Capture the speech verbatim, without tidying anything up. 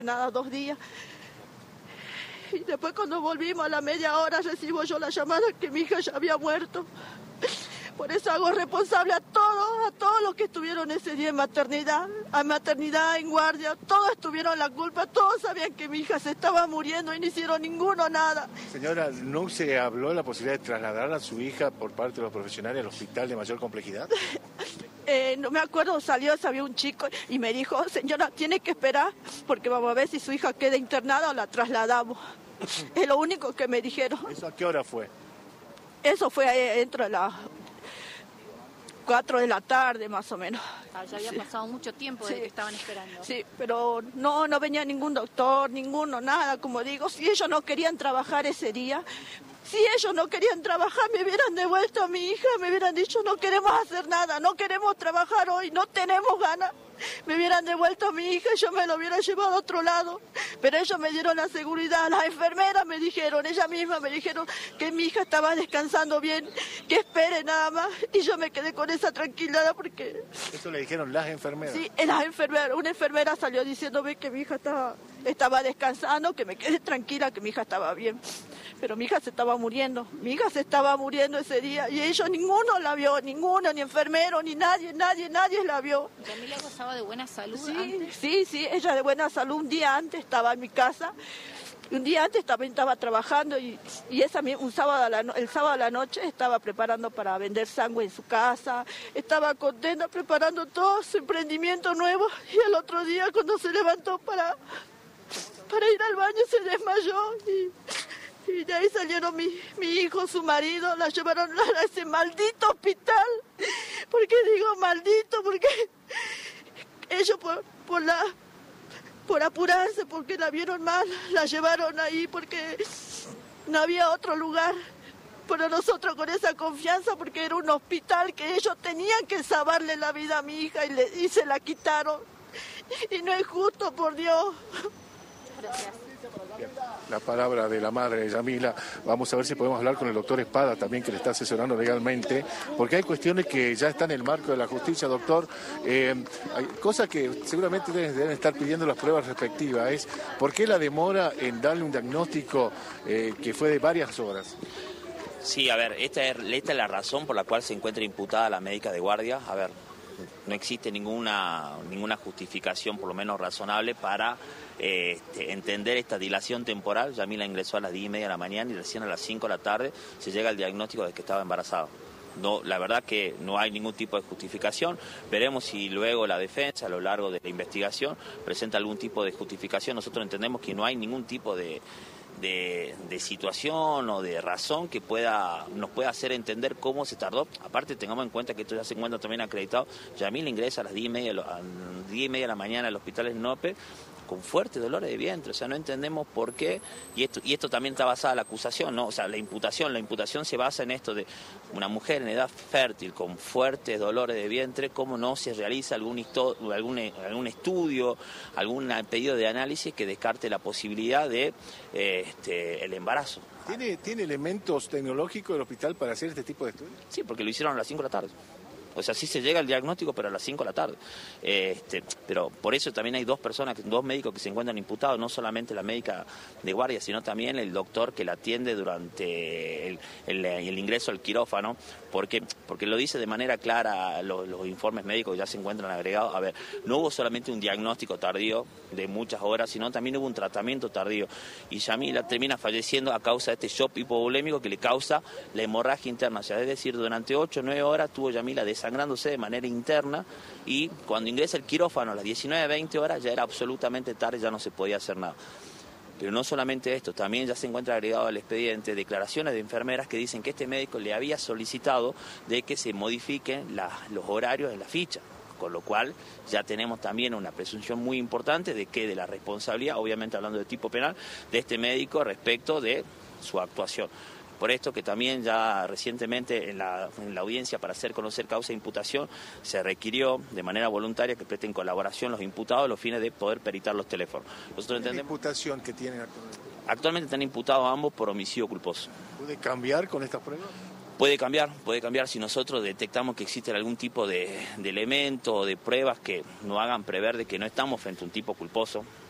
Nada, dos días. Y después cuando volvimos a la media hora recibo yo la llamada que mi hija ya había muerto. Por eso hago responsable a todos, a todos los que estuvieron ese día en maternidad, a maternidad, en guardia, todos tuvieron la culpa, todos sabían que mi hija se estaba muriendo y no hicieron ninguno nada. Señora, ¿no se habló de la posibilidad de trasladar a su hija por parte de los profesionales al hospital de mayor complejidad? Eh, no me acuerdo, salió, sabía un chico y me dijo, señora, tiene que esperar porque vamos a ver si su hija queda internada o la trasladamos. Es lo único que me dijeron. ¿Eso a qué hora fue? Eso fue eh, dentro de las cuatro de la tarde más o menos. Ah, ya había sí. pasado mucho tiempo desde sí. que estaban esperando. Sí, pero no, no venía ningún doctor, ninguno, nada, como digo, si ellos no querían trabajar ese día, si ellos no querían trabajar, me hubieran devuelto a mi hija, me hubieran dicho, no queremos hacer nada, no queremos trabajar hoy, no tenemos ganas. Me hubieran devuelto a mi hija y yo me lo hubiera llevado a otro lado. Pero ellos me dieron la seguridad. Las enfermeras me dijeron, ellas mismas me dijeron que mi hija estaba descansando bien, que espere nada más. Y yo me quedé con esa tranquilidad porque... ¿Eso le dijeron las enfermeras? Sí, las enfermeras. Una enfermera salió diciéndome que mi hija estaba, estaba descansando, que me quedé tranquila, que mi hija estaba bien. Pero mi hija se estaba muriendo, mi hija se estaba muriendo ese día y ellos ninguno la vio, ninguno, ni enfermero, ni nadie, nadie, nadie la vio. ¿Yamila gozaba de buena salud sí, antes? Sí, sí, ella de buena salud. Un día antes estaba en mi casa, un día antes también estaba trabajando y, y esa, un sábado a la, el sábado a la noche estaba preparando para vender sangre en su casa, estaba contenta preparando todo su emprendimiento nuevo y el otro día cuando se levantó para, para ir al baño se desmayó y... Y de ahí salieron mi, mi hijo, su marido, la llevaron a ese maldito hospital. ¿Por qué digo maldito? Porque ellos por, por, la, por apurarse, porque la vieron mal, la llevaron ahí porque no había otro lugar. Pero nosotros con esa confianza, porque era un hospital que ellos tenían que salvarle la vida a mi hija y, le, y se la quitaron. Y no es justo, por Dios. Gracias. La palabra de la madre de Yamila. Vamos a ver si podemos hablar con el doctor Espada también, que le está asesorando legalmente, porque hay cuestiones que ya están en el marco de la justicia, doctor. Eh, hay cosas que seguramente deben, deben estar pidiendo las pruebas respectivas. Es ¿por qué la demora en darle un diagnóstico eh, que fue de varias horas? Sí, a ver, esta es, esta es la razón por la cual se encuentra imputada la médica de guardia. A ver, no existe ninguna, ninguna justificación, por lo menos razonable, para eh, este, entender esta dilación temporal. Yamila ingresó a las diez y media de la mañana y recién a las cinco de la tarde se llega el diagnóstico de que estaba embarazada. No, la verdad que no hay ningún tipo de justificación. Veremos si luego la defensa a lo largo de la investigación presenta algún tipo de justificación. Nosotros entendemos que no hay ningún tipo de... De, de situación o de razón que pueda nos pueda hacer entender cómo se tardó. Aparte, tengamos en cuenta que esto ya se encuentra también acreditado. Yamila ingresa a las diez y media, a las diez y media de la mañana al hospital Snope con fuertes dolores de vientre, o sea, no entendemos por qué, y esto y esto también está basada en la acusación, ¿no? O sea, la imputación, la imputación se basa en esto de una mujer en edad fértil con fuertes dolores de vientre, cómo no se realiza algún, histo algún, algún estudio, algún pedido de análisis que descarte la posibilidad de eh, este, el embarazo. ¿Tiene, ¿Tiene elementos tecnológicos el hospital para hacer este tipo de estudios? Sí, porque lo hicieron a las cinco de la tarde. O sea, sí se llega al diagnóstico, pero a las cinco de la tarde. Este, pero por eso también hay dos personas, dos médicos que se encuentran imputados, no solamente la médica de guardia, sino también el doctor que la atiende durante el, el, el ingreso al quirófano, porque, porque lo dice de manera clara los, los informes médicos que ya se encuentran agregados. A ver, no hubo solamente un diagnóstico tardío de muchas horas, sino también hubo un tratamiento tardío. Y Yamila termina falleciendo a causa de este shock hipovolémico que le causa la hemorragia interna. O sea, es decir, durante ocho o nueve horas tuvo Yamila de sangrándose de manera interna y cuando ingresa el quirófano a las diecinueve veinte horas ya era absolutamente tarde, ya no se podía hacer nada. Pero no solamente esto, también ya se encuentra agregado al expediente declaraciones de enfermeras que dicen que este médico le había solicitado de que se modifiquen la, los horarios de la ficha, con lo cual ya tenemos también una presunción muy importante de que de la responsabilidad, obviamente hablando de tipo penal, de este médico respecto de su actuación. Por esto que también ya recientemente en la, en la audiencia para hacer conocer causa de imputación se requirió de manera voluntaria que presten colaboración los imputados a los fines de poder peritar los teléfonos. Nosotros entendemos... ¿Qué imputación que tienen actualmente? Actualmente están imputados ambos por homicidio culposo. ¿Puede cambiar con estas pruebas? Puede cambiar, puede cambiar si nosotros detectamos que existe algún tipo de, de elemento o de pruebas que nos hagan prever de que no estamos frente a un tipo culposo.